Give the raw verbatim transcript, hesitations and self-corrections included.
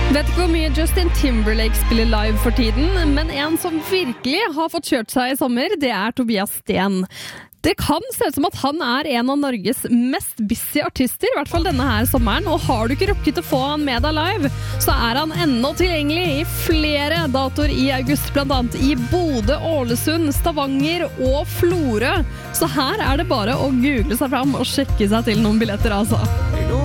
Vet ikke hvor mye Justin Timberlake spiller live for tiden, men en som virkelig har fått kjørt seg i sommer, det er Tobias Sten. Det kan se ut som at han er en av Norges mest busy artister, i hvert fall denne her sommeren, og har du ikke rukket å få han med deg live, så er han ennå tilgjengelig i flere datoer i august, blant annet i Bodø, Ålesund, Stavanger og Florø. Så her er det bare å google seg fram og sjekke seg til noen billetter, altså.